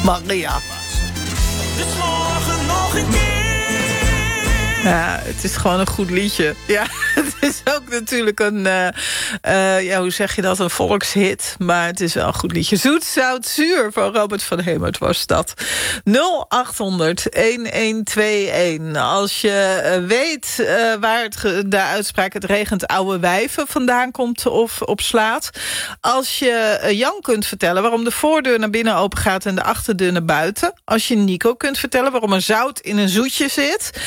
Maria. Dus morgen nog een keer. Ja, het is gewoon een goed liedje. Ja, het is ook natuurlijk een, hoe zeg je dat, een volkshit. Maar het is wel een goed liedje. Zoet, zout, zuur van Robert van Hemert was dat. 0800-1121. Als je weet waar de uitspraak het regent oude wijven vandaan komt of op slaat. Als je Jan kunt vertellen waarom de voordeur naar binnen open gaat en de achterdeur naar buiten. Als je Nico kunt vertellen waarom er zout in een zoetje zit.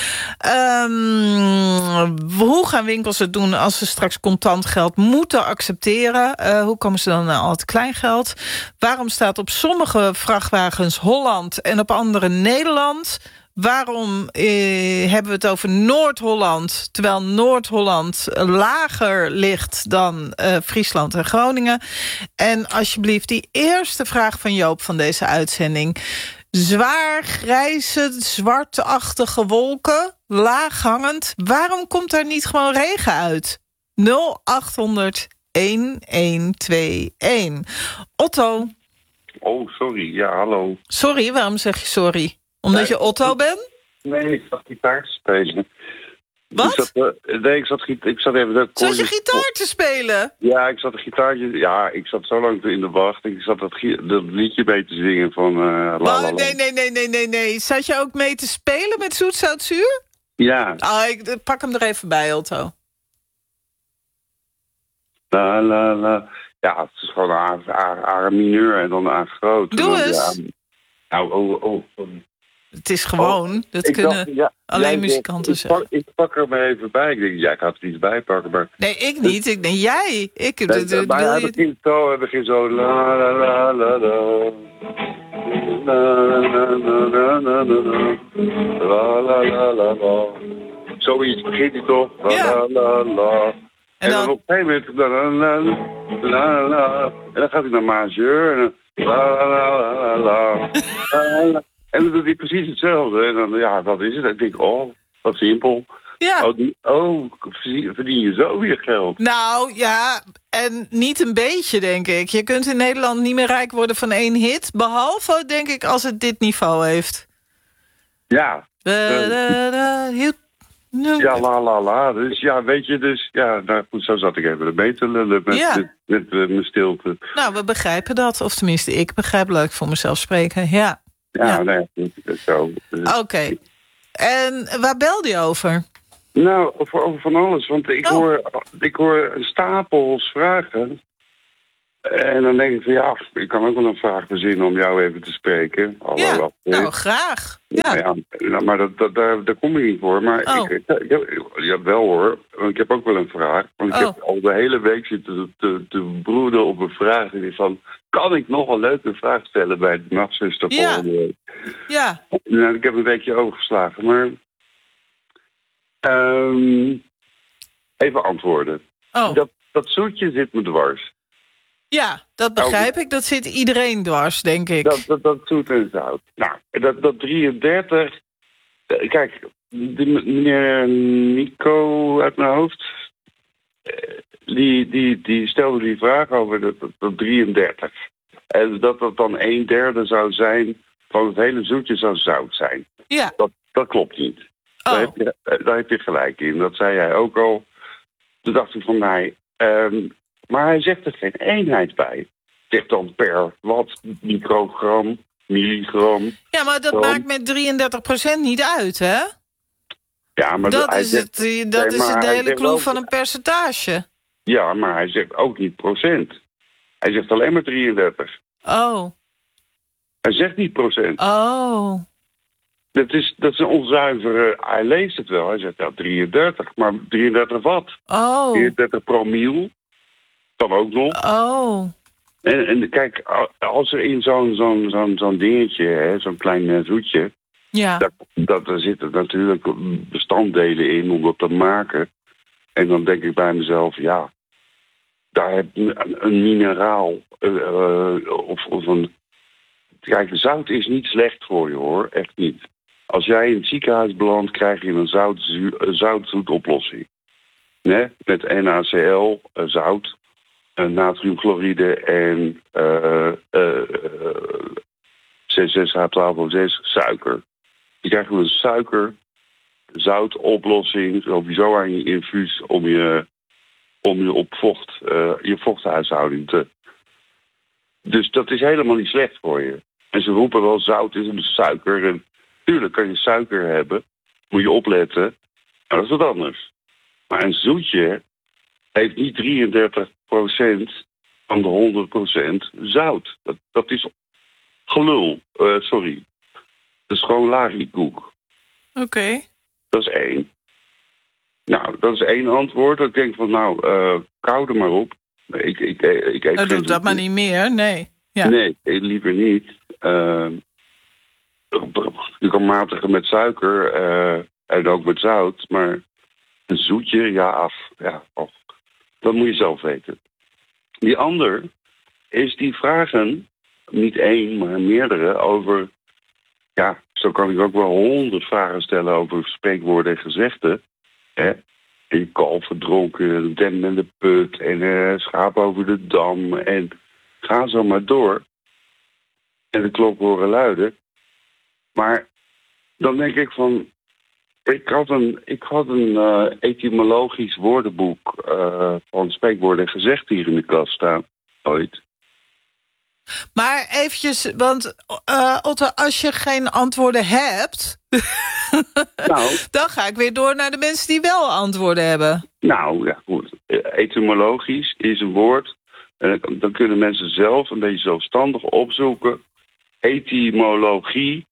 Hoe gaan winkels het doen als ze straks contant geld moeten accepteren? Hoe komen ze dan naar al het kleingeld? Waarom staat op sommige vrachtwagens Holland en op andere Nederland? Waarom hebben we het over Noord-Holland, terwijl Noord-Holland lager ligt dan Friesland en Groningen? En alsjeblieft die eerste vraag van Joop van deze uitzending. Zwaar, grijze, zwartachtige wolken, laaghangend. Waarom komt daar niet gewoon regen uit? 0800-1121. Otto. Oh, sorry. Ja, hallo. Sorry, waarom zeg je sorry? Omdat je Otto bent? Nee, ik zat gitaar te spelen. Wat? Ik zat even... Zat je gitaar te spelen? Ja, ik zat een gitaartje... Ja, ik zat zo lang in de wacht. Ik zat dat liedje mee te zingen van... La, la, la. Nee. Zat je ook mee te spelen met Zoet, Zout, Zuur? Ja. Ik pak hem er even bij, Otto. La, la, la. Ja, het is gewoon A mineur en dan A groot. Doe eens. Ja. Oh. Het is gewoon, dat kunnen alleen muzikanten zeggen. Ik pak er maar even bij. Ik denk, jij gaat er iets bij pakken, maar... Nee, ik niet. Jij. Maar hij begint zo... La, la, la, la, la. La, la, la, la, la, la, la, la, la, la. Zoiets begint hij toch? La, la, la. En dan op een gegeven moment... La, la, la. En dan gaat hij naar majeur. En dan... La, la, la, la, la. En dan doet hij precies hetzelfde. En dan, ja, wat is het? En ik denk, wat simpel. Ja. Verdien je zo weer geld? Nou, ja, en niet een beetje, denk ik. Je kunt in Nederland niet meer rijk worden van 1 hit. Behalve, denk ik, als het dit niveau heeft. Ja. Ja, la, la, la. Dus ja, weet je, nou goed, zo zat ik even mee te lullen met mijn stilte. Nou, we begrijpen dat. Of tenminste, ik begrijp, laat ik voor mezelf spreken, ja. Ja, nee, zo. Oké. En waar belde je over? Nou, over van alles. Want ik hoor een stapels vragen. En dan denk ik van ik kan ook wel een vraag verzinnen om jou even te spreken. Graag. Ja. Maar daar kom ik niet voor. Maar ik wel hoor. Want ik heb ook wel een vraag. Want ik heb al de hele week zitten te broeden op een vraag. Van, kan ik nog een leuke vraag stellen bij de nachtzuster volgende week? Ja. Nou, ik heb een weekje overgeslagen. Maar even antwoorden. Dat zoetje zit me dwars. Ja, dat begrijp ik. Dat zit iedereen dwars, denk ik. Dat zoet en zout. Nou, dat 33... Kijk, meneer Nico uit mijn hoofd... Die stelde die vraag over dat 33. En dat dan 1/3 zou zijn van het hele zoetje zou zout zijn. Ja. Dat klopt niet. Daar heb je gelijk in. Dat zei hij ook al. Toen dacht ik van mij... maar hij zegt er geen eenheid bij. Zegt dan per wat, microgram, milligram. Ja, maar dat maakt met 33% niet uit, hè? Ja, maar dat is de hele clue van een percentage. Ja, maar hij zegt ook niet procent. Hij zegt alleen maar 33. Oh. Hij zegt niet procent. Oh. Dat is een onzuivere... Hij leest het wel. Hij zegt 33. Maar 33 wat? Oh. 33 promiel. Dan ook nog. Oh. En kijk, als er in zo'n dingetje, zo'n klein zoetje... Ja. Daar zitten natuurlijk bestanddelen in om dat te maken. En dan denk ik bij mezelf, daar heb je een mineraal of een... Kijk, zout is niet slecht voor je, hoor. Echt niet. Als jij in het ziekenhuis belandt, krijg je een zoutzoetoplossing. Nee? Met NaCl, zout, C6H12O6, suiker. Je krijgt een suiker-zout-oplossing sowieso aan je infuus om je op je vochthuishouding te... Dus dat is helemaal niet slecht voor je. En ze roepen wel zout is een suiker. En tuurlijk kan je suiker hebben. Moet je opletten. Maar dat is wat anders. Maar een zoetje heeft niet 33% van de 100% zout. Dat is gelul. Sorry. Dat is gewoon lariekoek. Oké. Dat is 1. Nou, dat is 1 antwoord. Ik denk van, kou er maar op. Ik eet doe dat maar niet meer, nee. Ja. Nee, liever niet. Je kan matigen met suiker en ook met zout. Maar een zoetje, dat moet je zelf weten. Die ander is die vragen, niet 1, maar meerdere, over... Ja, zo kan ik ook wel 100 vragen stellen over spreekwoorden en gezegden. Hè? En kalf verdronken, dem en de put en schaap over de dam. En ga zo maar door. En de klok horen luiden. Maar dan denk ik van... Ik had een etymologisch woordenboek van spreekwoorden en gezegden hier in de kast staan. Ooit. Maar eventjes, want Otto, als je geen antwoorden hebt... dan ga ik weer door naar de mensen die wel antwoorden hebben. Nou, ja, goed. Etymologisch is een woord. En dan kunnen mensen zelf een beetje zelfstandig opzoeken. Etymologie.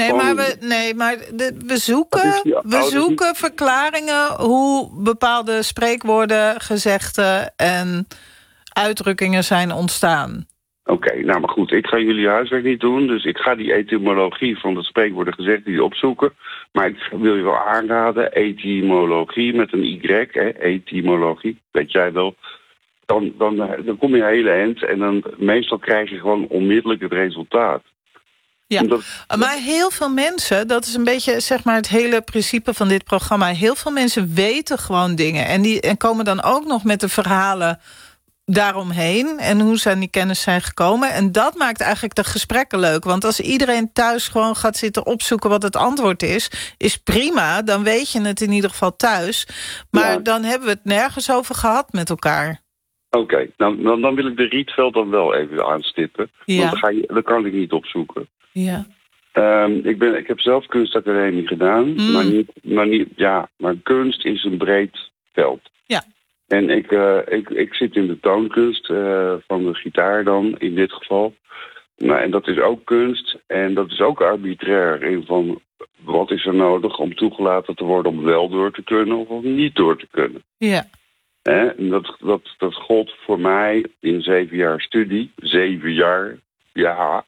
We zoeken verklaringen hoe bepaalde spreekwoorden, gezegden en uitdrukkingen zijn ontstaan. Oké, nou maar goed, ik ga jullie huiswerk niet doen, dus ik ga die etymologie van de spreekwoorden gezegden opzoeken. Maar ik wil je wel aanraden, etymologie met een Y, etymologie, weet jij wel. Dan kom je heel eind en dan meestal krijg je gewoon onmiddellijk het resultaat. Ja, maar heel veel mensen, dat is een beetje zeg maar het hele principe van dit programma. Heel veel mensen weten gewoon dingen en komen dan ook nog met de verhalen daaromheen en hoe ze aan die kennis zijn gekomen. En dat maakt eigenlijk de gesprekken leuk. Want als iedereen thuis gewoon gaat zitten opzoeken wat het antwoord is prima. Dan weet je het in ieder geval thuis. Maar dan hebben we het nergens over gehad met elkaar. Oké, nou, dan wil ik de Rietveld dan wel even aanstippen. Ja. Want dat kan ik niet opzoeken. Ja. Ik heb zelf kunstacademie gedaan. Maar kunst is een breed veld. Ja. En ik zit in de toonkunst van de gitaar dan, in dit geval. Nou, en dat is ook kunst. En dat is ook arbitrair. In van, wat is er nodig om toegelaten te worden om wel door te kunnen of om niet door te kunnen. Ja. En dat gold voor mij in 7 jaar studie. 7 jaar, ja.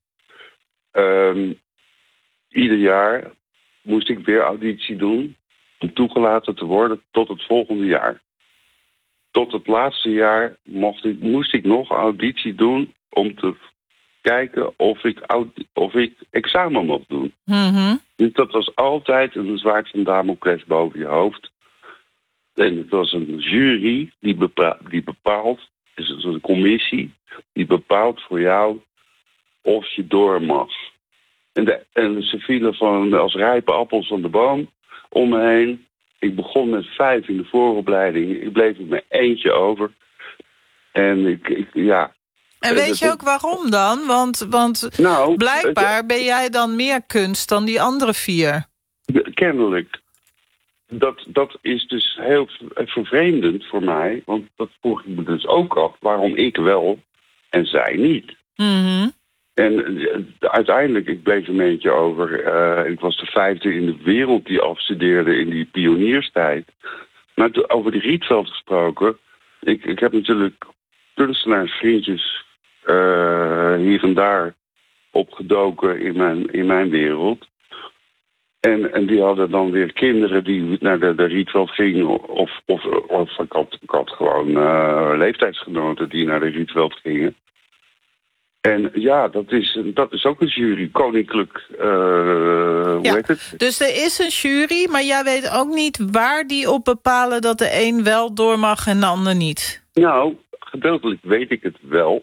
Ieder jaar moest ik weer auditie doen om toegelaten te worden tot het volgende jaar. Tot het laatste jaar moest ik nog auditie doen om te kijken of ik examen mocht doen. Mm-hmm. Dus dat was altijd een zwaard van Damocles boven je hoofd. En het was een jury die bepaalt, dus het is een commissie, die bepaalt voor jou of je door mag. En ze vielen als rijpe appels van de boom om me heen. Ik begon met 5 in de vooropleiding. Ik bleef met mijn eentje over. En En weet je ook waarom dan? Want blijkbaar ben jij dan meer kunst dan die andere 4. Kennelijk. Dat is dus heel vervreemdend voor mij. Want dat vroeg ik me dus ook af. Waarom ik wel en zij niet. Mm-hmm. En uiteindelijk, ik bleef een beetje over. Ik was de 5e in de wereld die afstudeerde in die pionierstijd. Maar over de Rietveld gesproken. Ik heb natuurlijk kunstenaarsvriendjes hier en daar opgedoken in mijn wereld. En die hadden dan weer kinderen die naar de Rietveld gingen. Of ik had gewoon leeftijdsgenoten die naar de Rietveld gingen. En ja, dat is ook een jury, koninklijk, hoe heet het? Dus er is een jury, maar jij weet ook niet waar die op bepalen dat de een wel door mag en de ander niet. Nou, gedeeltelijk weet ik het wel.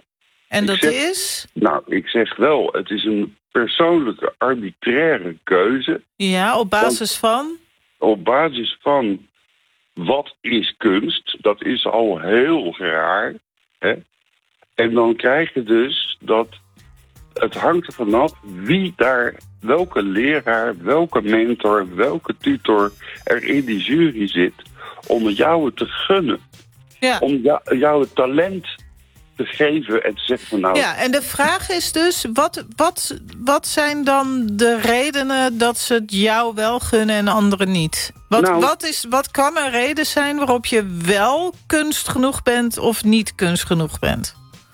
En dat is? Nou, ik zeg wel, het is een persoonlijke arbitraire keuze. Ja, op basis van? Op basis van wat is kunst, dat is al heel raar. Hè? En dan krijg je dus dat het hangt ervan af wie daar, welke leraar, welke mentor, welke tutor er in die jury zit om jou het te gunnen. Ja. Om jou het talent te geven en te zeggen van nou... Ja, en de vraag is dus, wat zijn dan de redenen dat ze het jou wel gunnen en anderen niet? Wat kan een reden zijn waarop je wel kunst genoeg bent of niet kunst genoeg bent?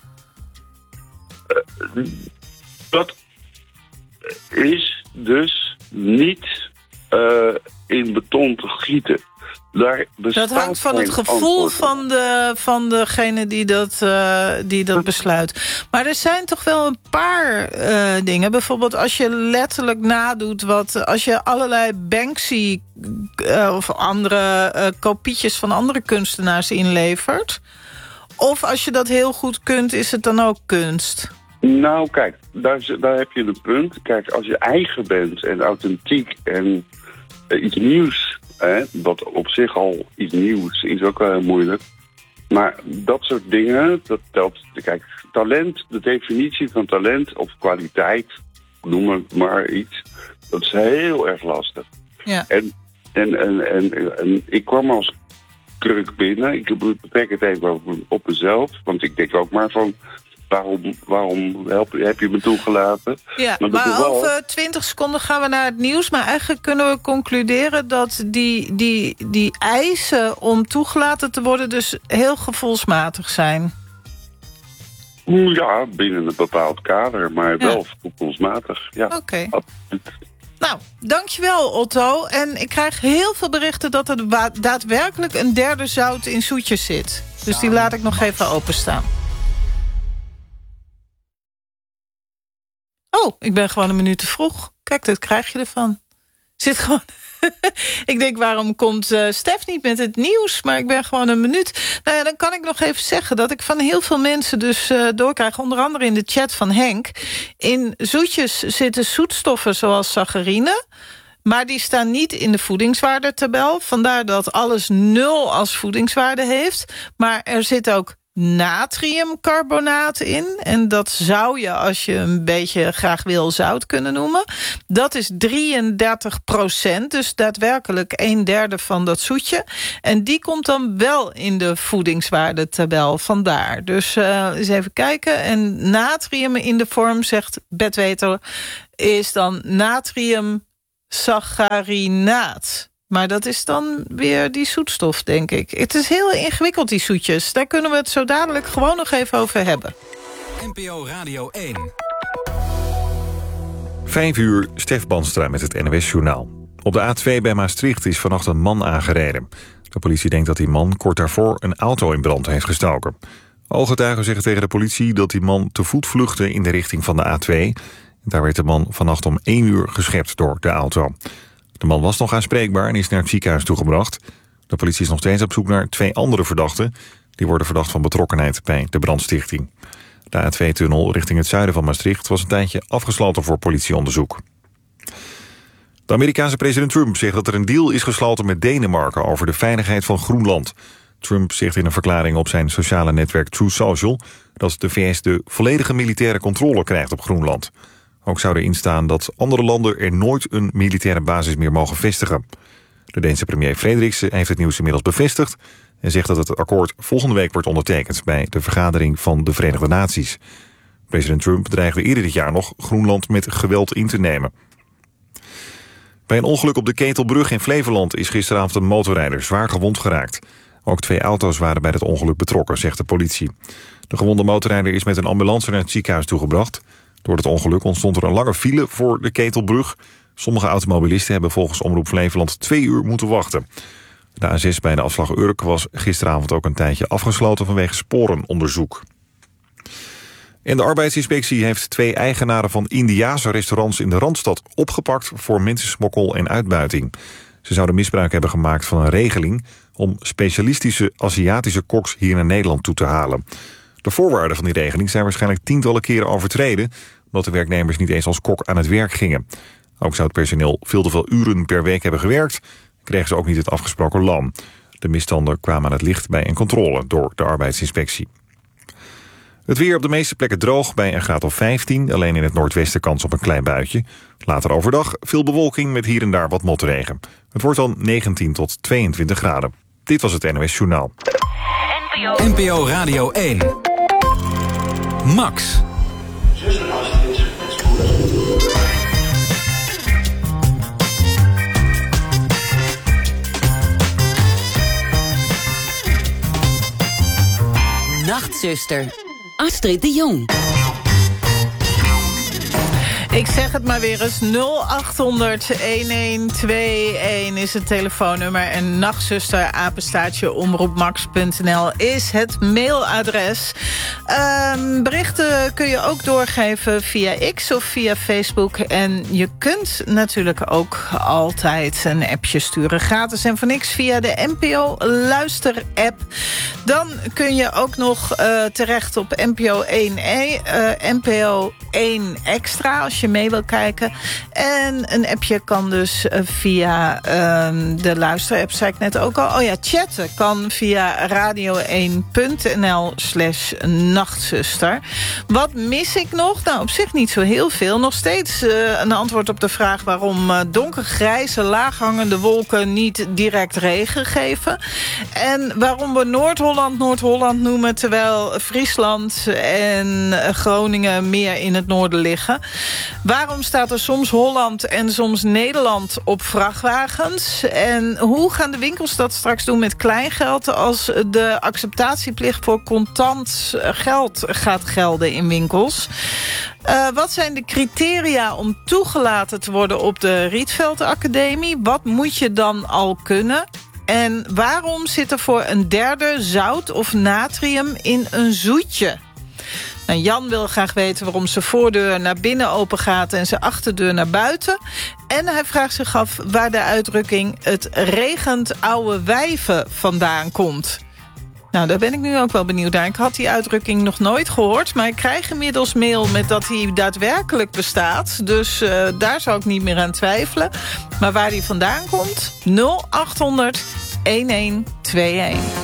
Dat is dus niet in beton te gieten. Dat hangt van het gevoel van degene die dat besluit. Maar er zijn toch wel een paar dingen. Bijvoorbeeld als je letterlijk nadoet als je allerlei Banksy of andere kopietjes van andere kunstenaars inlevert. Of als je dat heel goed kunt, is het dan ook kunst? Nou, kijk, daar heb je een punt. Kijk, als je eigen bent en authentiek en iets nieuws... wat op zich al iets nieuws is ook wel heel moeilijk. Maar dat soort dingen, dat telt... Kijk, talent, de definitie van talent of kwaliteit... noem het maar iets... dat is heel erg lastig. Ja. En ik kwam als kruk binnen. Ik betrek het even op mezelf. Want ik denk ook maar van... Waarom heb je me toegelaten? Ja, maar over 20 seconden gaan we naar het nieuws. Maar eigenlijk kunnen we concluderen dat die eisen om toegelaten te worden... dus heel gevoelsmatig zijn. Ja, binnen een bepaald kader, maar wel gevoelsmatig. Ja, oké. Nou, dankjewel Otto. En ik krijg heel veel berichten dat er daadwerkelijk een derde zout in zoetjes zit. Dus die laat ik nog even openstaan. Oh, ik ben gewoon een minuut te vroeg. Kijk, dat krijg je ervan. Zit gewoon... Ik denk, waarom komt Stef niet met het nieuws? Maar ik ben gewoon een minuut. Nou ja, dan kan ik nog even zeggen dat ik van heel veel mensen dus doorkrijg. Onder andere in de chat van Henk. In zoetjes zitten zoetstoffen zoals saccharine. Maar die staan niet in de voedingswaardetabel. Vandaar dat alles 0 als voedingswaarde heeft. Maar er zit ook natriumcarbonaat in. En dat zou je, als je een beetje graag wil, zout kunnen noemen. Dat is 33%, dus daadwerkelijk 1/3 van dat zoetje. En die komt dan wel in de voedingswaardetabel, vandaar. Dus eens even kijken. En natrium in de vorm, zegt Betweter, is dan natriumsacharinaat. Maar dat is dan weer die zoetstof, denk ik. Het is heel ingewikkeld, die zoetjes. Daar kunnen we het zo dadelijk gewoon nog even over hebben. NPO Radio 1. 5 uur, Stef Banstra met het NOS-journaal. Op de A2 bij Maastricht is vannacht een man aangereden. De politie denkt dat die man kort daarvoor een auto in brand heeft gestoken. Ooggetuigen zeggen tegen de politie dat die man te voet vluchtte in de richting van de A2. Daar werd de man vannacht om 1 uur geschept door de auto. De man was nog aanspreekbaar en is naar het ziekenhuis toegebracht. De politie is nog steeds op zoek naar 2 andere verdachten. Die worden verdacht van betrokkenheid bij de brandstichting. De A2-tunnel richting het zuiden van Maastricht was een tijdje afgesloten voor politieonderzoek. De Amerikaanse president Trump zegt dat er een deal is gesloten met Denemarken over de veiligheid van Groenland. Trump zegt in een verklaring op zijn sociale netwerk Truth Social dat de VS de volledige militaire controle krijgt op Groenland. Ook zou erin staan dat andere landen er nooit een militaire basis meer mogen vestigen. De Deense premier Frederiksen heeft het nieuws inmiddels bevestigd en zegt dat het akkoord volgende week wordt ondertekend bij de vergadering van de Verenigde Naties. President Trump dreigde eerder dit jaar nog Groenland met geweld in te nemen. Bij een ongeluk op de Ketelbrug in Flevoland is gisteravond een motorrijder zwaar gewond geraakt. Ook 2 auto's waren bij het ongeluk betrokken, zegt de politie. De gewonde motorrijder is met een ambulance naar het ziekenhuis toegebracht. Door het ongeluk ontstond er een lange file voor de Ketelbrug. Sommige automobilisten hebben volgens Omroep Flevoland 2 uur moeten wachten. De A6 bij de afslag Urk was gisteravond ook een tijdje afgesloten vanwege sporenonderzoek. En de arbeidsinspectie heeft 2 eigenaren van Indiase restaurants in de Randstad opgepakt voor mensensmokkel en uitbuiting. Ze zouden misbruik hebben gemaakt van een regeling om specialistische Aziatische koks hier naar Nederland toe te halen. De voorwaarden van die regeling zijn waarschijnlijk tientallen keren overtreden, omdat de werknemers niet eens als kok aan het werk gingen. Ook zou het personeel veel te veel uren per week hebben gewerkt, kregen ze ook niet het afgesproken loon. De misstanden kwamen aan het licht bij een controle door de arbeidsinspectie. Het weer op de meeste plekken droog bij een graad of 15. Alleen in het noordwesten kans op een klein buitje. Later overdag veel bewolking met hier en daar wat motregen. Het wordt dan 19 tot 22 graden. Dit was het NOS Journaal. NPO Radio 1. Max. Nachtzuster, Astrid de Jong. Ik zeg het maar weer eens, 0800-1121 is het telefoonnummer. En nachtzuster, @omroepmax.nl is het mailadres. Berichten kun je ook doorgeven via X of via Facebook. En je kunt natuurlijk ook altijd een appje sturen. Gratis en voor niks via de NPO Luister-app. Dan kun je ook nog terecht op NPO 1E, NPO 1 Extra als je mee wil kijken. En een appje kan dus via de luisterapp, zei ik net ook al. Oh ja, chatten kan via radio1.nl/nachtzuster. Wat mis ik nog? Nou, op zich niet zo heel veel. Nog steeds een antwoord op de vraag waarom donkergrijze, laaghangende wolken niet direct regen geven. En waarom we Noord-Holland noemen, terwijl Friesland en Groningen meer in het noorden liggen. Waarom staat er soms Holland en soms Nederland op vrachtwagens? En hoe gaan de winkels dat straks doen met kleingeld als de acceptatieplicht voor contant geld gaat gelden in winkels? Wat zijn de criteria om toegelaten te worden op de Rietveld Academie? Wat moet je dan al kunnen? En waarom zit er voor een derde zout of natrium in een zoetje? Nou, Jan wil graag weten waarom zijn voordeur naar binnen open gaat en zijn achterdeur naar buiten. En hij vraagt zich af waar de uitdrukking "het regent oude wijven" vandaan komt. Nou, daar ben ik nu ook wel benieuwd naar. Ik had die uitdrukking nog nooit gehoord, maar ik krijg inmiddels mail met dat hij daadwerkelijk bestaat. Dus daar zou ik niet meer aan twijfelen. Maar waar die vandaan komt? 0800-1121.